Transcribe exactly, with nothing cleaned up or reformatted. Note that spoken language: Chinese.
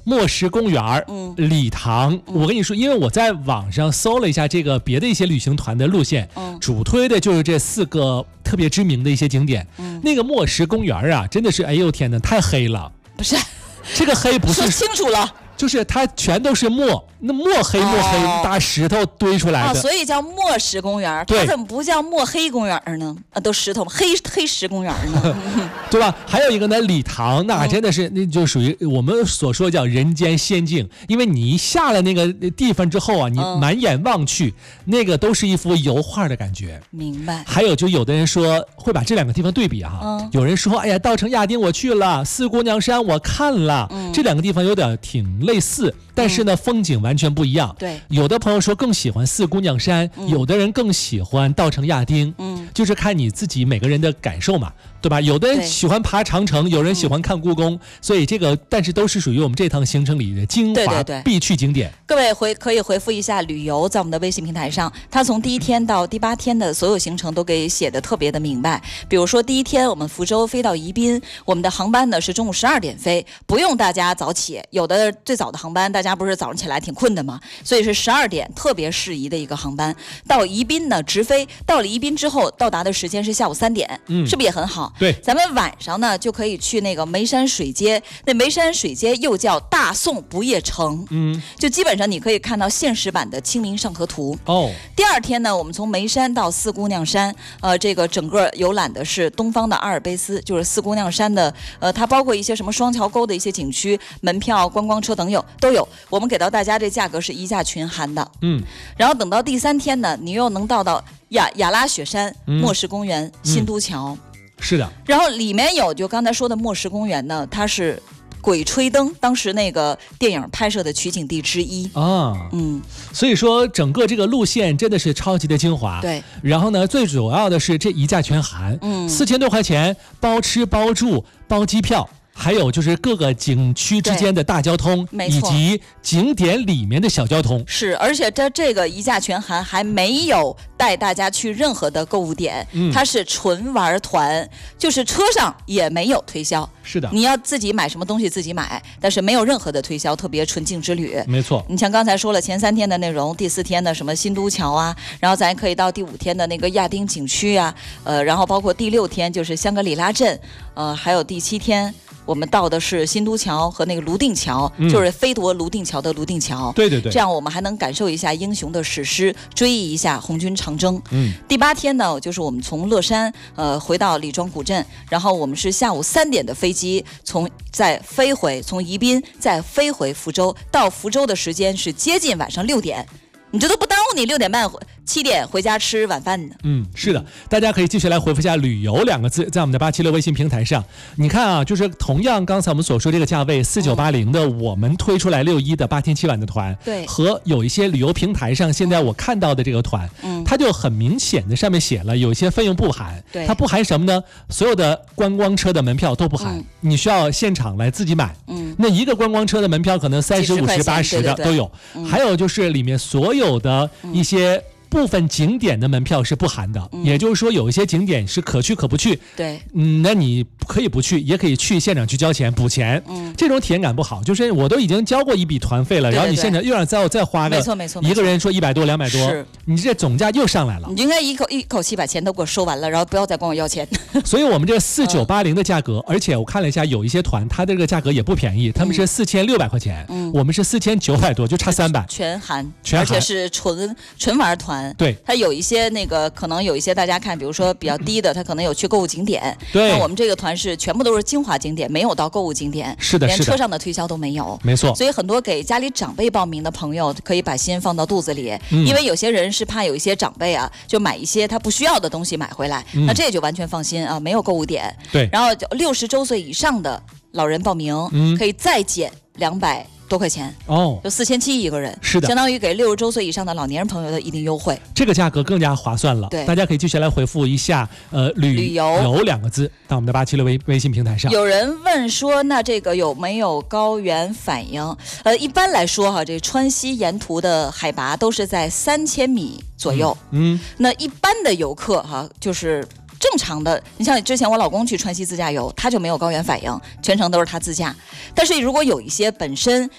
墨石公园、嗯、礼堂、嗯。我跟你说，因为我在网上搜了一下这个别的一些旅行团的路线，嗯、主推的就是这四个特别知名的一些景点。嗯、那个墨石公园啊，真的是哎呦天哪，太黑了！ 不是， 这个黑不是说清楚了。 就是它全都是墨，那墨黑墨黑、哦、大石头堆出来的、 哦、所以叫墨石公园。它怎么不叫墨黑公园呢？啊，都石头黑黑石公园呢对吧？还有一个呢，礼堂，那真的是、嗯、那就属于我们所说叫人间仙境，因为你一下了那个地方之后啊，你满眼望去、嗯、那个都是一幅油画的感觉。 明白。 还有就有的人说会把这两个地方对比哈、嗯、有人说哎呀，稻城亚丁我去了，四姑娘山我看了、嗯、这两个地方有点挺类似，但是呢、嗯、风景完全不一样。 对， 有的朋友说更喜欢四姑娘山、嗯、有的人更喜欢稻城亚丁，嗯，就是看你自己每个人的感受嘛，对吧？有的人喜欢爬长城，有人喜欢看故宫、嗯、所以这个但是都是属于我们这趟行程里的精华必去景点。 对对对，各位回可以回复一下旅游，在我们的微信平台上，他从第一天到第八天的所有行程都给写的特别的明白。比如说第一天我们福州飞到宜宾，我们的航班呢是中午十二点飞，不用大家早起，有的最早的航班大家不是早上起来挺困的吗？所以是十二点特别适宜的一个航班。到宜宾呢直飞，到了宜宾之后到达的时间是下午三点，嗯，是不是也很好？ 对， 咱们晚上呢就可以去那个眉山水街，那眉山水街又叫大宋不夜城，嗯，就基本上你可以看到现实版的清明上河图。哦，第二天呢，我们从眉山到四姑娘山，呃，这个整个游览的是东方的阿尔卑斯，就是四姑娘山的，呃，它包括一些什么双桥沟的一些景区，门票、观光车等有都有。我们给到大家这价格是一价群含的，嗯，然后等到第三天呢，你又能到到雅雅拉雪山、嗯、墨石公园、嗯、新都桥。 是的， 然后里面有就刚才说的墨石公园呢，它是鬼吹灯当时那个电影拍摄的取景地之一啊，嗯， 所以说整个这个路线真的是超级的精华。 对， 然后呢，最主要的是这一价全含，嗯，四千多块钱包吃包住包机票。还有就是各个景区之间的大交通，以及景点里面的小交通。 是，而且这这个一价全含还没有带大家去任何的购物点，嗯、它是纯玩团，就是车上也没有推销。 是的， 你要自己买什么东西自己买，但是没有任何的推销，特别纯净之旅。 没错， 你像刚才说了前三天的内容，第四天的什么新都桥啊，然后咱可以到第五天的那个亚丁景区啊，呃，然后包括第六天就是香格里拉镇，呃，还有第七天。我们到的是新都桥和那个泸定桥、嗯、就是飞夺泸定桥的泸定桥。 对对对， 这样我们还能感受一下英雄的史诗，追忆一下红军长征。嗯，第八天呢，就是我们从乐山呃回到李庄古镇，然后我们是下午三点的飞机，从再飞回从宜宾再飞回福州，到福州的时间是接近晚上六点，你这都不耽误你六点半七点回家吃晚饭呢。 嗯，是的，大家可以继续来回复一下旅游两个字，在我们的八七六微信平台上。你看啊，就是同样刚才我们所说这个价位四九八零的、嗯、我们推出来六一的八天七晚的团， 对， 和有一些旅游平台上现在我看到的这个团，嗯，它就很明显的上面写了有些费用不含。 对， 它不含什么呢？所有的观光车的门票都不含、嗯、你需要现场来自己买。嗯，那一个观光车的门票可能三十五十八十的都有，对对对，还有就是里面所有的一些部分景点的门票是不含的、嗯、也就是说有一些景点是可去可不去。 对， 嗯，那你可以不去，也可以去现场去交钱补钱。嗯，这种体验感不好，就是我都已经交过一笔团费了，对对对，然后你现在又让再再花个， 没错没错， 一个人说一百多两百多，是你这总价又上来了。 你应该一口一口气把钱都给我收完了，然后不要再管我要钱。 所以我们这个四九八零的价格、嗯，而且我看了一下，有一些团它的这个价格也不便宜，他们是四千六百块钱，嗯，我们是四千九百多，就差三百， 全含， 全含， 而且是纯纯玩团。 对， 它有一些那个可能有一些大家看，比如说比较低的，它可能有去购物景点。 对， 那我们这个团是全部都是精华景点，没有到购物景点。 是的， 连车上的推销都没有。 没错。 所以很多给家里长辈报名的朋友，可以把心放到肚子里、嗯，因为有些人是怕有一些长辈啊，就买一些他不需要的东西买回来，嗯、那这也就完全放心啊，没有购物点。 对。 然后六十周岁以上的老人报名，嗯、可以再减两百。多块钱哦，就四千七一个人， 是的， 相当于给六十周岁以上的老年人朋友的一定优惠， 这个价格更加划算了。 对， 大家可以继续来回复一下呃旅旅游两个字到我们的八七六微微信平台上。 有人问说，那这个有没有高原反应？呃，一般来说哈，这川西沿途的海拔都是在三千米左右。嗯，嗯那一般的游客哈，就是正常的，你像之前我老公去川西自驾游，他就没有高原反应，全程都是他自驾。但是如果有一些本身